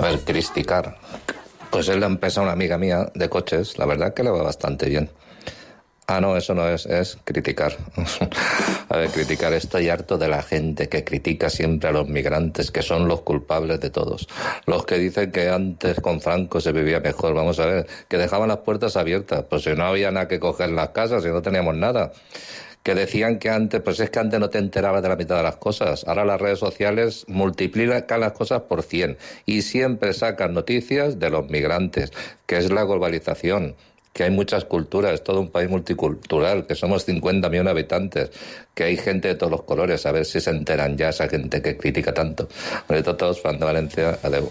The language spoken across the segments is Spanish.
ver, criticar. Pues es la empresa, una amiga mía de coches, la verdad que le va bastante bien. Ah, no, eso no es criticar. A ver, criticar, estoy harto de la gente que critica siempre a los migrantes, que son los culpables de todos. Los que dicen que antes con Franco se vivía mejor, vamos a ver, que dejaban las puertas abiertas, pues si no había nada que coger en las casas, si no teníamos nada. Que decían que antes, pues es que antes no te enterabas de la mitad de las cosas. Ahora las redes sociales multiplican las cosas por 100 y siempre sacan noticias de los migrantes, que es la globalización, que hay muchas culturas, es todo un país multicultural, que somos 50 millones de habitantes, que hay gente de todos los colores, a ver si se enteran ya esa gente que critica tanto. Bonito a todos, Fran de Valencia, adeu.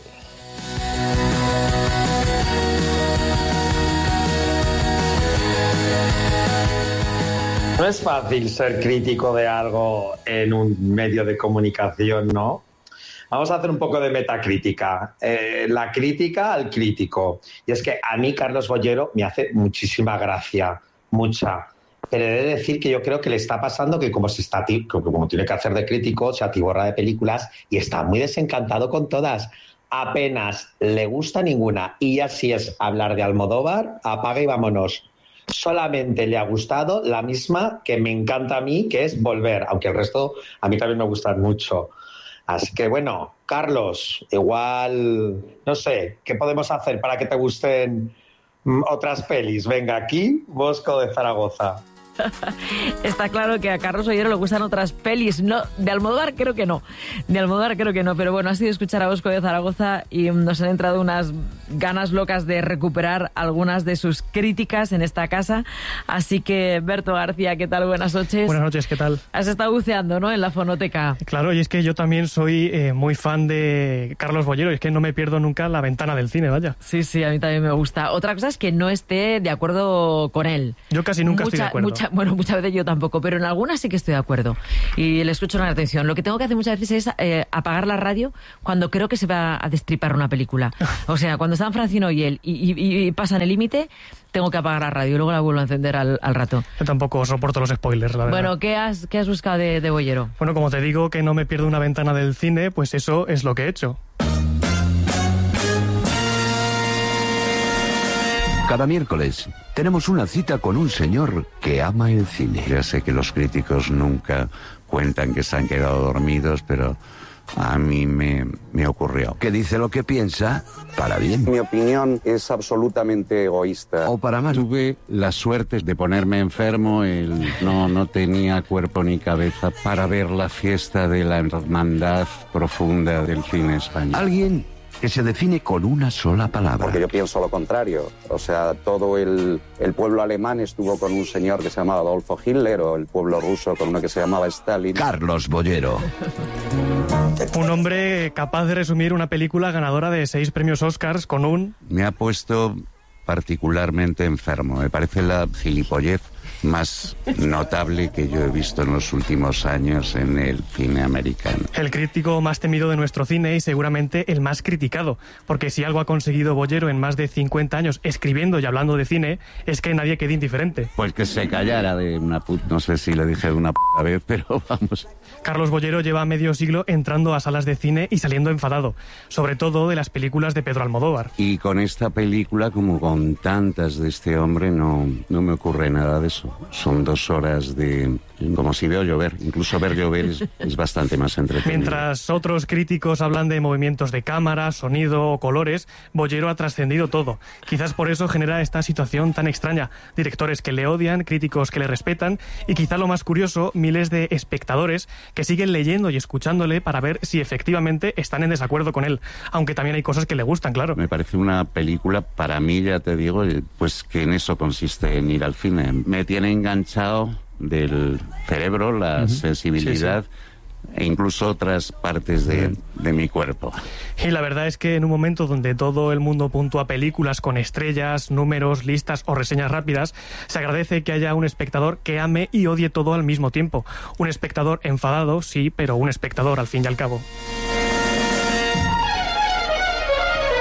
No es fácil ser crítico de algo en un medio de comunicación, ¿no? Vamos a hacer un poco de metacrítica. La crítica al crítico. Y es que a mí Carlos Bollero me hace muchísima gracia, mucha. Pero he de decir que yo creo que le está pasando que como tiene que hacer de crítico, se atiborra de películas y está muy desencantado con todas. Apenas le gusta ninguna. Y así es hablar de Almodóvar, apaga y vámonos. Solamente le ha gustado la misma que me encanta a mí, que es Volver, aunque el resto a mí también me gustan mucho. Así que bueno, Carlos, igual, no sé, ¿qué podemos hacer para que te gusten otras pelis? Venga, aquí, Bosco de Zaragoza. Está claro que a Carlos Bollero le gustan otras pelis. No, de Almodóvar creo que no. Pero bueno, ha sido escuchar a Bosco de Zaragoza y nos han entrado unas ganas locas de recuperar algunas de sus críticas en esta casa. Así que, Berto García, ¿qué tal? Buenas noches. Buenas noches, ¿qué tal? Has estado buceando, ¿no?, en la fonoteca. Claro, y es que yo también soy muy fan de Carlos Bollero, y es que no me pierdo nunca La Ventana del Cine, vaya. Sí, a mí también me gusta. Otra cosa es que no esté de acuerdo con él. Yo casi nunca estoy de acuerdo. Muchas veces yo tampoco, pero en algunas sí que estoy de acuerdo. Y le escucho con atención. Lo que tengo que hacer muchas veces es apagar la radio cuando creo que se va a destripar una película. O sea, cuando están Francino y él y pasan el límite, tengo que apagar la radio y luego la vuelvo a encender al rato. Yo tampoco soporto los spoilers, la verdad. Bueno, ¿qué has buscado de Bollero? Bueno, como te digo que no me pierdo una ventana del cine, pues eso es lo que he hecho. Cada miércoles tenemos una cita con un señor que ama el cine. Ya sé que los críticos nunca cuentan que se han quedado dormidos, pero a mí me ocurrió. Que dice lo que piensa para bien. Mi opinión es absolutamente egoísta. O para mal. Tuve la suerte de ponerme enfermo, no tenía cuerpo ni cabeza para ver la fiesta de la hermandad profunda del cine español. Alguien que se define con una sola palabra. Porque yo pienso lo contrario. O sea, todo el pueblo alemán estuvo con un señor que se llamaba Adolfo Hitler, o el pueblo ruso con uno que se llamaba Stalin. Carlos Bollero. Un hombre capaz de resumir una película ganadora de 6 premios Oscars con un... Me ha puesto particularmente enfermo. Me parece la gilipollez más notable que yo he visto en los últimos años en el cine americano. El crítico más temido de nuestro cine y seguramente el más criticado, porque si algo ha conseguido Bollero en más de 50 años escribiendo y hablando de cine, es que nadie quede indiferente. Pues que se callara de una puta... No sé si le dije de una puta vez, pero vamos... Carlos Bollero lleva medio siglo entrando a salas de cine y saliendo enfadado, sobre todo de las películas de Pedro Almodóvar. Y con esta película, como con tantas de este hombre, no me ocurre nada de eso. Son 2 horas de... como si veo llover. Incluso ver llover es bastante más entretenido. Mientras otros críticos hablan de movimientos de cámara, sonido o colores, Bollero ha trascendido todo. Quizás por eso genera esta situación tan extraña. Directores que le odian, críticos que le respetan y quizá lo más curioso, miles de espectadores que siguen leyendo y escuchándole para ver si efectivamente están en desacuerdo con él. Aunque también hay cosas que le gustan, claro. Me parece una película, para mí, ya te digo, pues que en eso consiste en ir al cine. Me tiene enganchado del cerebro, la sensibilidad, sí. E incluso otras partes de mi cuerpo. Y la verdad es que en un momento donde todo el mundo puntúa películas con estrellas, números, listas o reseñas rápidas, se agradece que haya un espectador que ame y odie todo al mismo tiempo. Un espectador enfadado, sí, pero un espectador al fin y al cabo.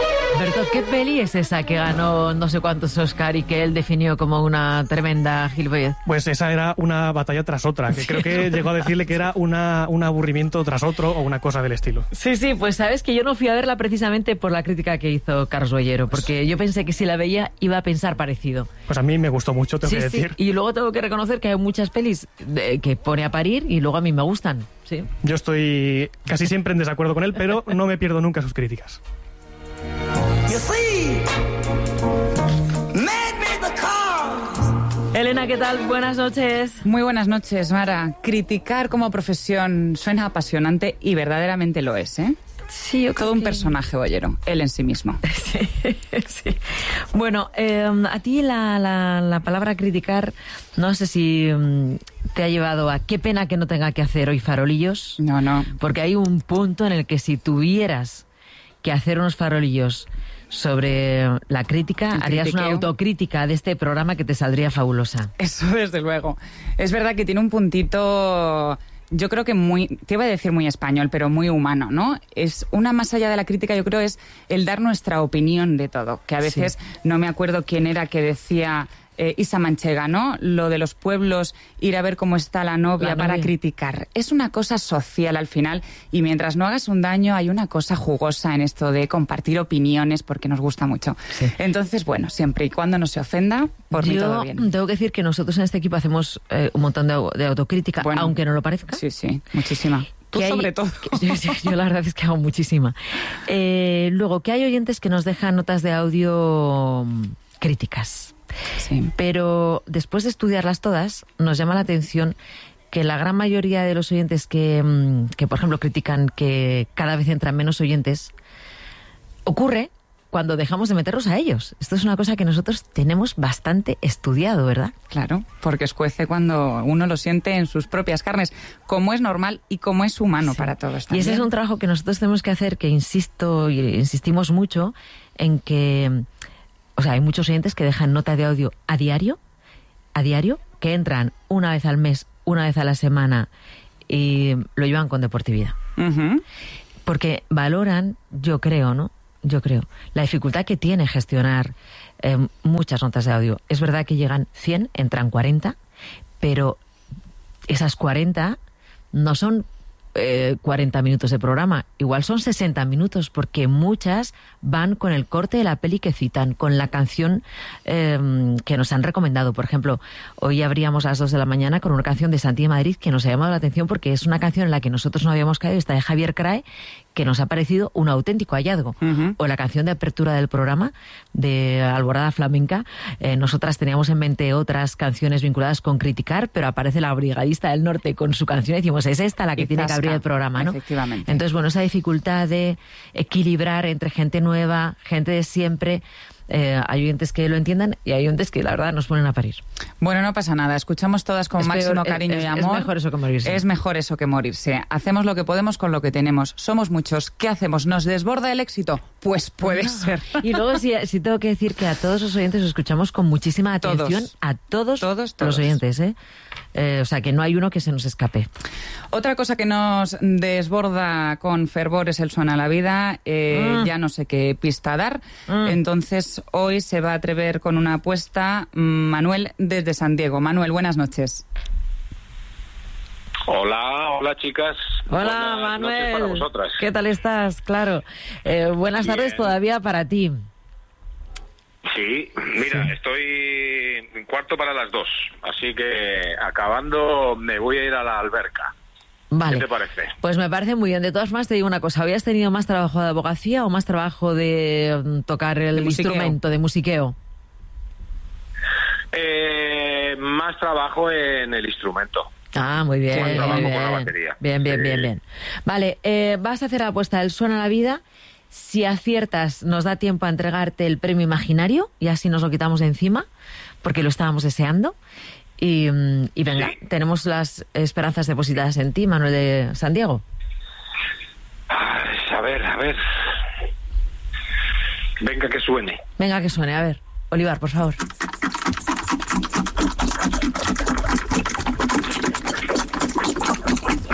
Alberto, ¿qué peli es esa que ganó no sé cuántos Oscar y que él definió como una tremenda gilipollez? Pues esa era una batalla tras otra, que creo que llegó a decirle que era un aburrimiento tras otro o una cosa del estilo. Sí, pues sabes que yo no fui a verla precisamente por la crítica que hizo Carlos Bollero, porque yo pensé que si la veía iba a pensar parecido. Pues a mí me gustó mucho, tengo que decir. Y luego tengo que reconocer que hay muchas pelis que pone a parir y luego a mí me gustan. Sí. Yo estoy casi siempre en desacuerdo con él, pero no me pierdo nunca sus críticas. Elena, ¿qué tal? Buenas noches. Muy buenas noches, Mara. Criticar como profesión suena apasionante y verdaderamente lo es, ¿eh? Sí, yo creo todo un personaje, Bollero, él en sí mismo. Sí. Bueno, a ti la palabra criticar, no sé si te ha llevado a qué pena que no tenga que hacer hoy farolillos. No. Porque hay un punto en el que si tuvieras que hacer unos farolillos sobre la crítica, harías una autocrítica de este programa que te saldría fabulosa. Eso desde luego. Es verdad que tiene un puntito, yo creo que te iba a decir muy español, pero muy humano, ¿no? Es una más allá de la crítica, yo creo, es el dar nuestra opinión de todo. Que a veces, no me acuerdo quién era que decía... Isa Manchega, ¿no? Lo de los pueblos, ir a ver cómo está la novia para criticar. Es una cosa social al final y mientras no hagas un daño hay una cosa jugosa en esto de compartir opiniones porque nos gusta mucho. Sí. Entonces, bueno, siempre y cuando no se ofenda, por mí todo bien. Tengo que decir que nosotros en este equipo hacemos un montón de autocrítica, bueno, aunque no lo parezca. Sí, muchísima. Tú sobre todo. Yo la verdad es que hago muchísima. Luego, que hay oyentes que nos dejan notas de audio críticas. Sí. Pero después de estudiarlas todas, nos llama la atención que la gran mayoría de los oyentes que por ejemplo, critican que cada vez entran menos oyentes, ocurre cuando dejamos de meterlos a ellos. Esto es una cosa que nosotros tenemos bastante estudiado, ¿verdad? Claro, porque escuece cuando uno lo siente en sus propias carnes, como es normal y como es humano para todos también. Y ese es un trabajo que nosotros tenemos que hacer, que insistimos mucho en que... O sea, hay muchos oyentes que dejan nota de audio a diario, que entran una vez al mes, una vez a la semana y lo llevan con deportividad. Uh-huh. Porque valoran, yo creo, la dificultad que tiene gestionar muchas notas de audio. Es verdad que llegan 100, entran 40, pero esas 40 no son 40 minutos de programa, igual son 60 minutos, porque muchas van con el corte de la peli que citan, con la canción que nos han recomendado. Por ejemplo, hoy abríamos a las 2 de la mañana con una canción de Santi de Madrid que nos ha llamado la atención porque es una canción en la que nosotros no habíamos caído, esta de Javier Crae, que nos ha parecido un auténtico hallazgo. Uh-huh. O la canción de apertura del programa de Alborada Flamenca. Nosotras teníamos en mente otras canciones vinculadas con criticar, pero aparece la Brigadista del Norte con su canción y decimos, es esta la que tiene que abrir el programa, ¿no? Efectivamente. Entonces, bueno, esa dificultad de equilibrar entre gente nueva, gente de siempre... hay oyentes que lo entiendan y hay oyentes que la verdad nos ponen a parir. Bueno, no pasa nada, escuchamos todas con máximo cariño y amor. Es mejor eso que morirse. Es mejor eso que morirse. Hacemos lo que podemos con lo que tenemos. Somos muchos. ¿Qué hacemos? ¿Nos desborda el éxito? Pues puede ser. Y luego sí tengo que decir que a todos los oyentes los escuchamos con muchísima atención. A todos los oyentes, o sea, que no hay uno que se nos escape. Otra cosa que nos desborda con fervor es el Suena a la Vida. Ya no sé qué pista dar. Entonces, hoy se va a atrever con una apuesta Manuel desde San Diego. Manuel, buenas noches. Hola chicas. Hola Manuel. Para vosotras. ¿Qué tal estás? Claro. Buenas tardes todavía para ti. Sí, mira, estoy en cuarto para las 2, así que acabando me voy a ir a la alberca. Vale. ¿Qué te parece? Pues me parece muy bien. De todas formas, te digo una cosa. ¿Habías tenido más trabajo de abogacía o más trabajo de tocar el instrumento, de musiqueo? Más trabajo en el instrumento. Ah, muy bien. Más trabajo muy bien. con la batería. Bien. Vale, vas a hacer la apuesta del Suena a la Vida. Si aciertas, nos da tiempo a entregarte el premio imaginario y así nos lo quitamos de encima, porque lo estábamos deseando. Y venga, tenemos las esperanzas depositadas en ti, Manuel de San Diego. A ver. Venga, que suene. A ver, Olivar, por favor.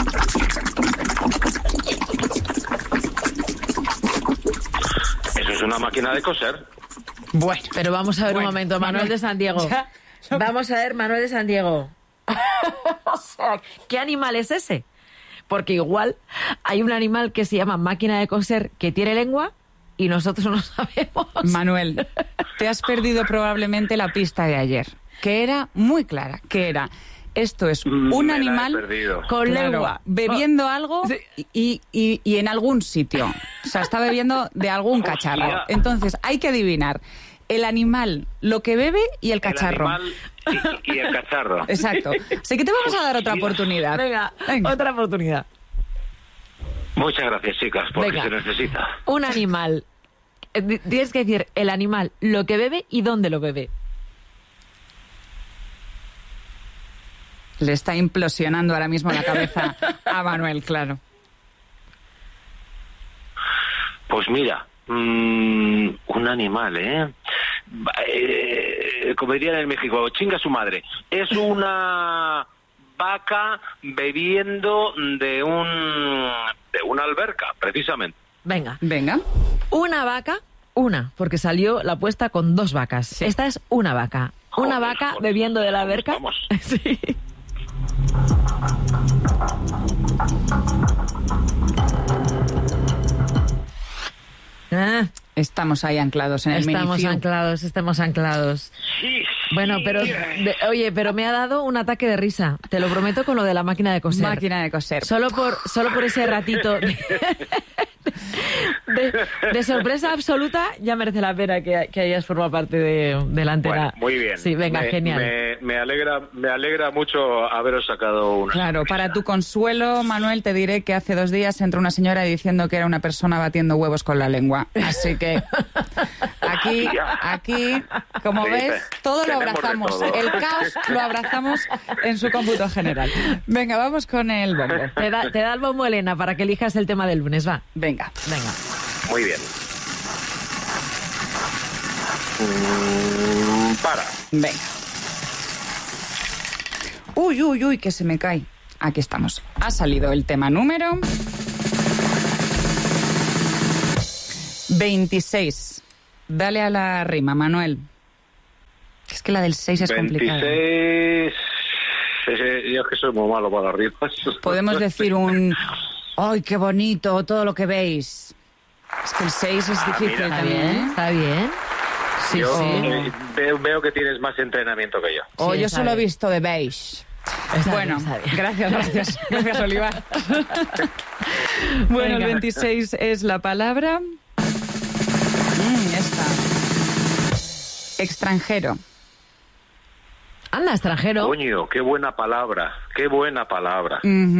Eso es una máquina de coser. Bueno, pero vamos a ver un momento, Manuel de San Diego. Vamos a ver, Manuel de San Diego. O sea, ¿qué animal es ese? Porque igual hay un animal que se llama máquina de coser que tiene lengua y nosotros no lo sabemos. Manuel, te has perdido probablemente la pista de ayer, que era muy clara, que era... Esto es un animal con lengua bebiendo algo y en algún sitio. O sea, está bebiendo de algún cacharro. Entonces, hay que adivinar el animal, lo que bebe y el cacharro. El animal y el cacharro. Exacto. Así que te vamos a dar otra oportunidad. Venga, otra oportunidad. Muchas gracias, chicas, porque se necesita. Un animal. Tienes que decir el animal, lo que bebe y dónde lo bebe. Le está implosionando ahora mismo la cabeza a Manuel, claro. Pues mira, un animal, como dirían en México, chinga su madre. Es una vaca bebiendo de una alberca, precisamente. Venga. Una vaca, porque salió la apuesta con 2 vacas. Sí. Esta es una vaca. Una vaca bebiendo de la alberca. Vamos. Sí. Estamos ahí anclados en el Estamos anclados. Sí. Bueno, pero oye, pero me ha dado un ataque de risa. Te lo prometo con lo de la máquina de coser. Máquina de coser. Solo por ese ratito de sorpresa absoluta, ya merece la pena que hayas formado parte de la antena. Bueno, muy bien. Sí, venga, genial. Me alegra mucho haberos sacado una. Claro, para tu consuelo, Manuel, te diré que hace 2 días entró una señora diciendo que era una persona batiendo huevos con la lengua. Así que aquí, como ves, todo lo abrazamos. Todo. El caos lo abrazamos en su cómputo general. Venga, vamos con el bombo. Te da el bombo, Elena, para que elijas el tema del lunes, va. Venga. Muy bien. Para. Venga. Uy, que se me cae. Aquí estamos. Ha salido el tema número 26. Dale a la rima, Manuel. Es que la del 6 es complicada. 26. Yo es que soy muy malo para las rimas. Podemos decir un... ¡Ay, qué bonito! Todo lo que veis. Es que el 6 es difícil también. Está bien. Sí, yo sí. Veo que tienes más entrenamiento que yo. Oh, yo solo he visto de beige. Bueno, gracias, Oliva. Bueno, el 26 es la palabra... esta. Extranjero. Anda, extranjero. Coño, qué buena palabra. Qué buena palabra.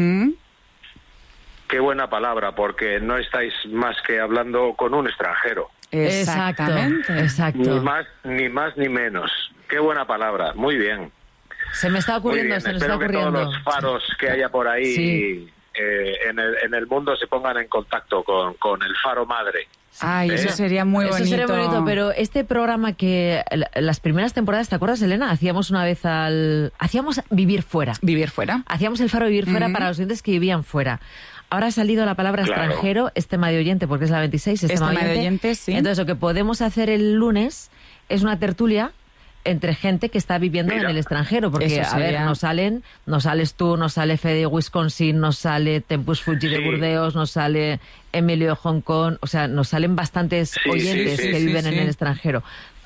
Qué buena palabra, porque no estáis más que hablando con un extranjero. Exactamente. Exacto. Ni más ni menos. Qué buena palabra. Muy bien. Se me está ocurriendo, se nos está ocurriendo. Espero que todos los faros que haya por ahí en el mundo se pongan en contacto con el faro madre. Ay, eso sería muy bonito. Eso sería bonito, pero este programa que las primeras temporadas, ¿te acuerdas, Elena? Hacíamos una vez hacíamos Vivir Fuera. Vivir Fuera. Hacíamos el faro Vivir Fuera para los oyentes que vivían fuera. Ahora ha salido la palabra extranjero, es tema de oyente, porque es la 26, es tema de oyente. Sí. Entonces, lo que podemos hacer el lunes es una tertulia entre gente que está viviendo en el extranjero, porque, a ver, nos sales tú, nos sale Fede de Wisconsin, nos sale Tempus Fuggi de Burdeos, nos sale Emilio de Hong Kong, o sea, nos salen bastantes oyentes que viven en el extranjero.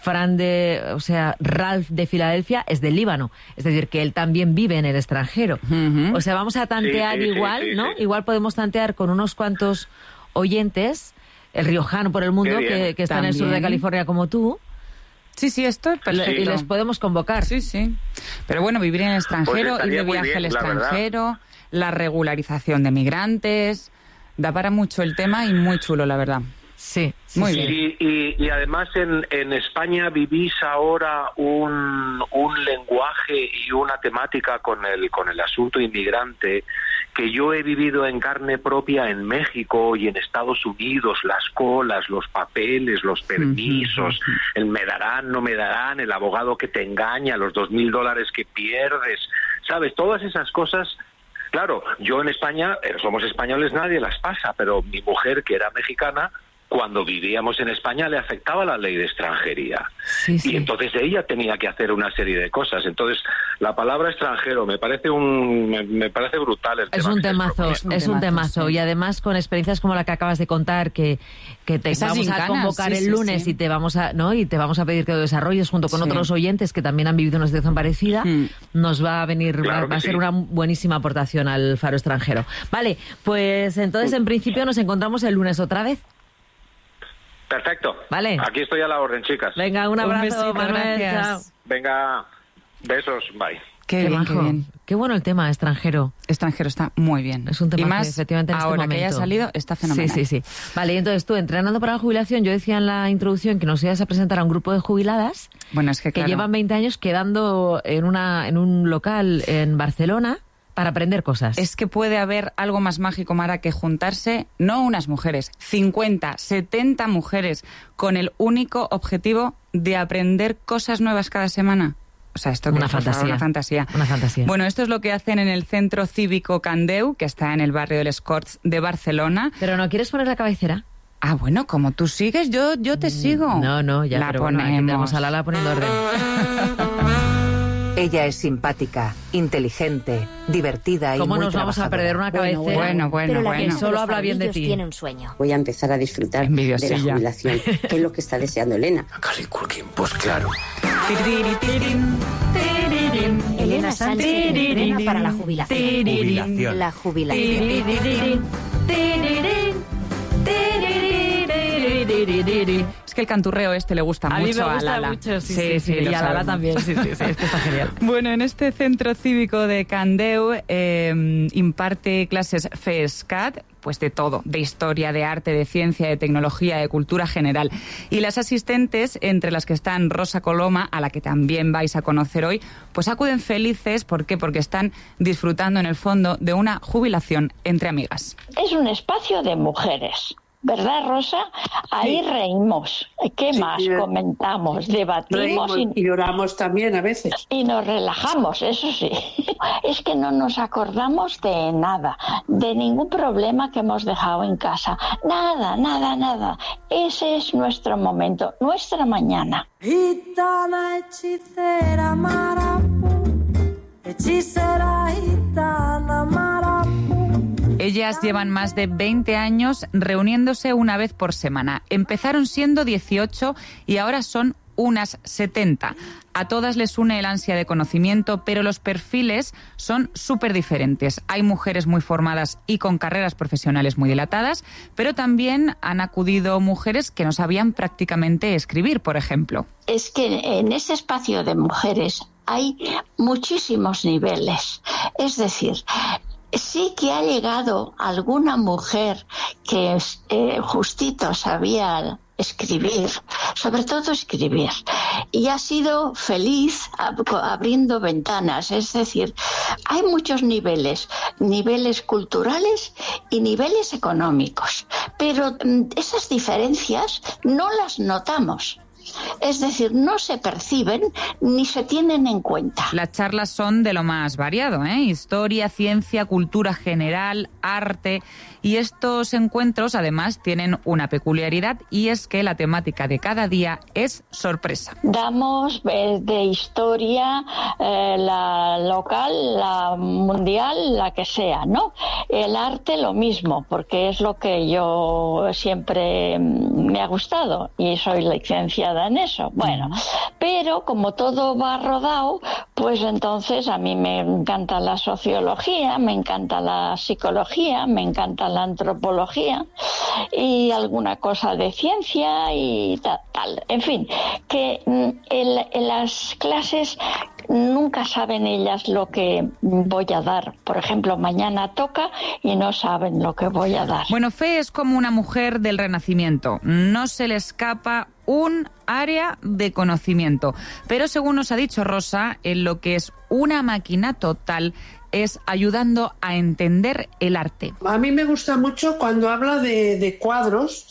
Ralph de Filadelfia es del Líbano, es decir, que él también vive en el extranjero. O sea, vamos a tantear ¿no? Igual podemos tantear con unos cuantos oyentes, el riojano por el mundo, que está en el sur de California como tú. Sí, esto es perfecto. Y les podemos convocar. Sí. Pero bueno, vivir en el extranjero, ir de viaje al extranjero, la regularización de migrantes, da para mucho el tema y muy chulo, la verdad. Sí, muy bien. Y además en España vivís ahora un lenguaje y una temática con el asunto inmigrante que yo he vivido en carne propia en México y en Estados Unidos, las colas, los papeles, los permisos, el me darán, no me darán, el abogado que te engaña, los $2,000 que pierdes, ¿sabes? Todas esas cosas. Claro, yo en España, somos españoles, nadie las pasa, pero mi mujer, que era mexicana, cuando vivíamos en España le afectaba la ley de extranjería. Sí, sí. Y entonces ella tenía que hacer una serie de cosas. Entonces, la palabra extranjero me parece brutal el tema. Es un temazo. Sí. Y además con experiencias como la que acabas de contar, que te Esas vamos gincanas, a convocar el lunes sí. y te vamos a pedir que lo desarrolles junto con otros oyentes que también han vivido una situación parecida, nos va a venir, Claro va a ser una buenísima aportación al Faro Extranjero. Vale, pues entonces en principio nos encontramos el lunes otra vez. Perfecto. Vale. Aquí estoy a la orden, chicas. Venga, un abrazo, besito, Manuel. gracias. Chao. Venga, besos, bye. Qué bien, majo. qué bien. Qué bueno el tema extranjero. Extranjero está muy bien. Es un tema y más que efectivamente en ahora este momento que haya salido está fenomenal. Sí. Vale, y entonces tú, entrenando para la jubilación, yo decía en la introducción que nos ibas a presentar a un grupo de jubiladas Bueno, es que claro. llevan 20 años quedando en un local en Barcelona para aprender cosas. Es que puede haber algo más mágico, Mara, que juntarse, no unas mujeres, 50, 70 mujeres, con el único objetivo de aprender cosas nuevas cada semana. O sea, esto que Una es, por favor, fantasía. una fantasía. Bueno, esto es lo que hacen en el Centro Cívico Candeu, que está en el barrio de Les Corts de Barcelona. ¿Pero no quieres poner la cabecera? Ah, bueno, como tú sigues, yo te sigo. No, ya la pero bueno, aquí ponemos. tenemos a Lala poniendo orden. Ella es simpática, inteligente, divertida y ¿Cómo muy nos vamos a trabajadora. perder una cabecera? Bueno. Pero la que solo habla bien de ti. Tiene un sueño. Voy a empezar a disfrutar de la Envidiosilla. jubilación, que es lo que está deseando Elena. Macaulay Culkin, pues claro. Elena Sánchez entrena para la jubilación. Jubilación. La jubilación. Es que el canturreo este le gusta A mí mucho me a gusta Lala. mucho, sí, lo y a Lala sabemos. también, sí, es que está genial. Bueno, en este centro cívico de Candeu imparte clases FESCAT, pues de todo, de historia, de arte, de ciencia, de tecnología, de cultura general. Y las asistentes, entre las que están Rosa Coloma, a la que también vais a conocer hoy, pues acuden felices. ¿Por qué? Porque están disfrutando en el fondo de una jubilación entre amigas. Es un espacio de mujeres. ¿Verdad, Rosa? Ahí Sí. reímos. ¿Qué más? Comentamos, debatimos y lloramos también a veces. y nos relajamos, eso sí. Es que no nos acordamos de nada, de ningún problema que hemos dejado en casa. Nada. Ese es nuestro momento, nuestra mañana. Gitana, hechicera, marapú. Hechicera, gitana, marapú. Ellas llevan más de 20 años reuniéndose una vez por semana. Empezaron siendo 18 y ahora son unas 70. A todas les une el ansia de conocimiento, pero los perfiles son súper diferentes. Hay mujeres muy formadas y con carreras profesionales muy dilatadas, pero también han acudido mujeres que no sabían prácticamente escribir, por ejemplo. Es que en ese espacio de mujeres hay muchísimos niveles. Es decir, sí que ha llegado alguna mujer que justito sabía escribir, sobre todo escribir, y ha sido feliz abriendo ventanas. Es decir, hay muchos niveles culturales y niveles económicos, pero esas diferencias no las notamos. Es decir, no se perciben ni se tienen en cuenta. Las charlas son de lo más variado, ¿eh? Historia, ciencia, cultura general, arte. Y estos encuentros, además, tienen una peculiaridad, y es que la temática de cada día es sorpresa. Damos de historia, la local, la mundial, la que sea, ¿no? El arte lo mismo, porque es lo que yo siempre me ha gustado y soy licenciada en eso. Bueno, pero como todo va rodado, pues entonces a mí me encanta la sociología, me encanta la psicología, me encanta la antropología y alguna cosa de ciencia y tal. En fin, que en las clases nunca saben ellas lo que voy a dar. Por ejemplo, mañana toca y no saben lo que voy a dar. Bueno, Fe es como una mujer del Renacimiento. No se le escapa un área de conocimiento. Pero según nos ha dicho Rosa, en lo que es una máquina total es ayudando a entender el arte. A mí me gusta mucho cuando habla de cuadros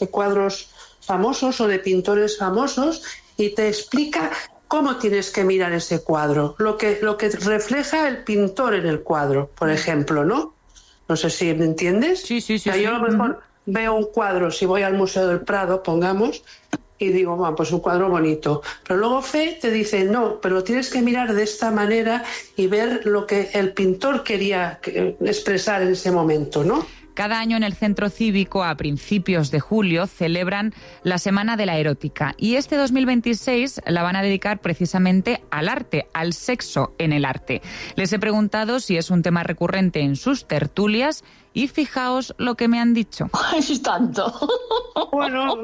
famosos o de pintores famosos, y te explica cómo tienes que mirar ese cuadro, lo que refleja el pintor en el cuadro, por ejemplo, ¿no? No sé si me entiendes. Sí. O sea, yo a lo mejor veo un cuadro, si voy al Museo del Prado, pongamos, y digo, bueno, pues un cuadro bonito. Pero luego Fe te dice, no, pero tienes que mirar de esta manera y ver lo que el pintor quería expresar en ese momento, ¿no? Cada año en el Centro Cívico, a principios de julio, celebran la Semana de la Erótica. Y este 2026 la van a dedicar precisamente al arte, al sexo en el arte. Les he preguntado si es un tema recurrente en sus tertulias y fijaos lo que me han dicho. Es tanto. Bueno,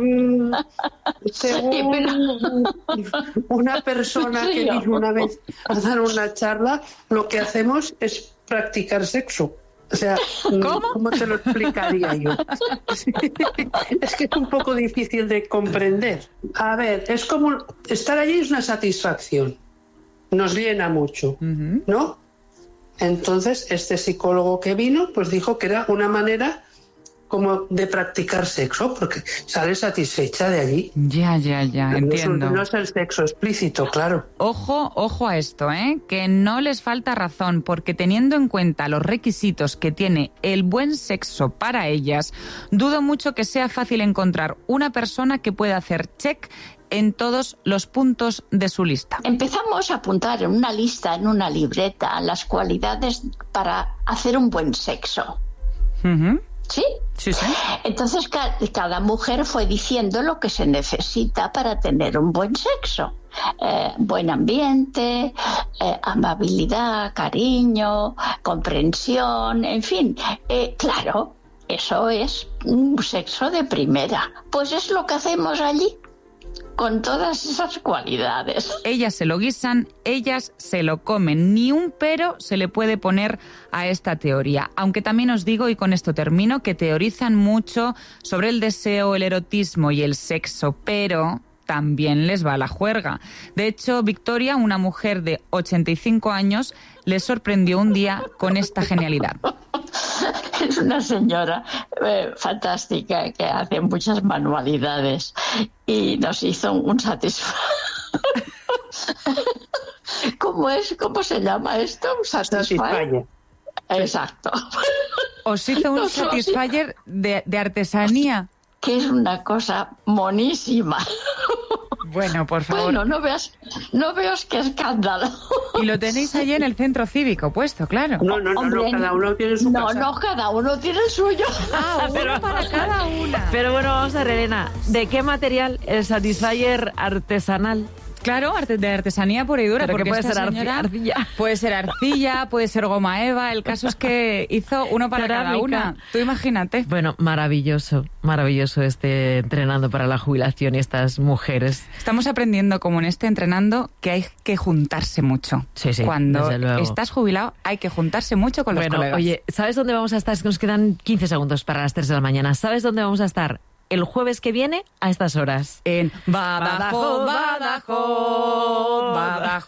según una persona que vino una vez a dar una charla, lo que hacemos es practicar sexo. O sea, ¿Cómo te lo explicaría yo? Es que es un poco difícil de comprender. A ver, es como estar allí es una satisfacción. Nos llena mucho, ¿no? Entonces, este psicólogo que vino, pues dijo que era una manera como de practicar sexo, porque sale satisfecha de allí. Ya, entiendo. No es el sexo explícito, claro. Ojo a esto, que no les falta razón, porque teniendo en cuenta los requisitos que tiene el buen sexo para ellas, dudo mucho que sea fácil encontrar una persona que pueda hacer check en todos los puntos de su lista. Empezamos a apuntar en una lista, en una libreta, las cualidades para hacer un buen sexo. ¿Sí? Sí. Entonces cada mujer fue diciendo lo que se necesita para tener un buen sexo. Buen ambiente, amabilidad, cariño, comprensión, en fin. Claro, eso es un sexo de primera. Pues es lo que hacemos allí, con todas esas cualidades. Ellas se lo guisan, ellas se lo comen. Ni un pero se le puede poner a esta teoría. Aunque también os digo, y con esto termino, que teorizan mucho sobre el deseo, el erotismo y el sexo, pero también les va la juerga. De hecho, Victoria, una mujer de 85 años, le sorprendió un día con esta genialidad. Es una señora fantástica que hace muchas manualidades y nos hizo un satisfyer. ¿Cómo se llama esto? ¿Un satisfyer? Exacto. ¿Os hizo un satisfyer de artesanía? Que es una cosa monísima. Bueno, por favor. Bueno, no veas qué escándalo. Y lo tenéis allí en el Centro Cívico puesto, claro. No, cada uno tiene su casa. No, cada uno tiene el suyo. Uno para cada una. Pero bueno, vamos a ver, Elena, ¿de qué material el satisfyer artesanal? Claro, de artesanía pura y dura. Pero porque puede ser señora arcilla. Puede ser arcilla, puede ser goma eva. El caso es que hizo uno para cada una. Tú imagínate. Bueno, maravilloso Entrenando para la Jubilación y estas mujeres. Estamos aprendiendo, como en este Entrenando, que hay que juntarse mucho. Sí, Cuando desde luego. estás jubilado hay que juntarse mucho con los colegas. Oye, ¿sabes dónde vamos a estar? Es que nos quedan 15 segundos para las 3 de la mañana. ¿Sabes dónde vamos a estar? El jueves que viene a estas horas. En Badajoz,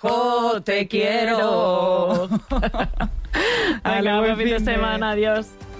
te quiero. Buen fin de semana, adiós.